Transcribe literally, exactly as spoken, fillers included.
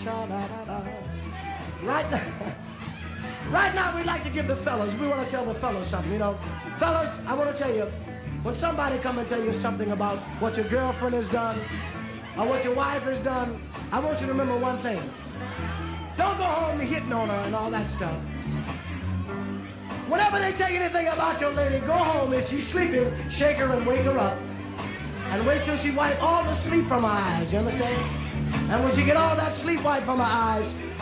Right now, right now we'd like to give the fellas, we want to tell the fellas something, you know. Fellas, I want to tell you, when somebody come and tell you something about what your girlfriend has done or what your wife has done, I want you to remember one thing. Don't go home hitting on her and all that stuff. Whenever they tell you anything about your lady, go home. If she's sleeping, shake her and wake her up. And wait till she wipe all the sleep from her eyes, you understand? And when she get all that sleep wiped from her eyes,